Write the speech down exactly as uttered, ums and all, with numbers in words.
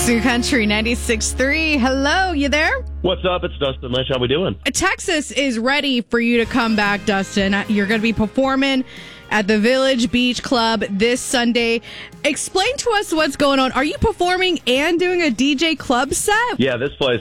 New Country ninety-six point three. Hello, you there? What's up? It's Dustin Lynch. How we doing? Texas is ready for you to come back, Dustin. You're going to be performing at the Village Beach Club this Sunday. Explain to us what's going on. Are you performing and doing a D J club set? Yeah, this place